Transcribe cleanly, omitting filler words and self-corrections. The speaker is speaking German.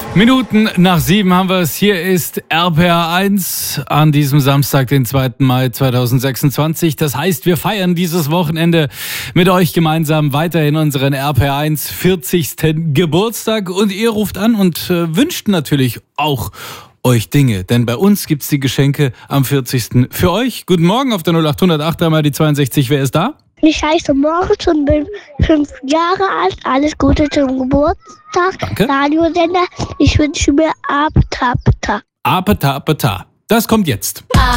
Minuten nach 7 haben wir es. Hier ist RPR 1 an diesem Samstag, den 2. Mai 2026. Das heißt, wir feiern dieses Wochenende mit euch gemeinsam weiterhin unseren RPR 1 40. Geburtstag. Und ihr ruft an und wünscht natürlich auch euch Dinge. Denn bei uns gibt es die Geschenke am 40. für euch. Guten Morgen auf der 0808, einmal die 62. Wer ist da? Ich heiße Moritz und bin 5 Jahre alt. Alles Gute zum Geburtstag. Danke. Radiosender. Ich wünsche mir Apetapeta. Apetapeta. Das kommt jetzt.